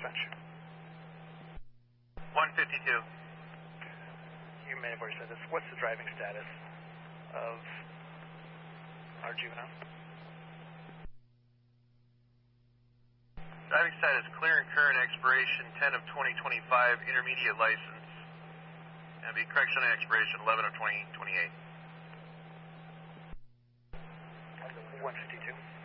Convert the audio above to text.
French. 152. You may have already said this. What's the driving status of our juvenile? Driving status clear and current, expiration 10 of 2025, intermediate license. And be correction and expiration 11 of 2028. 152.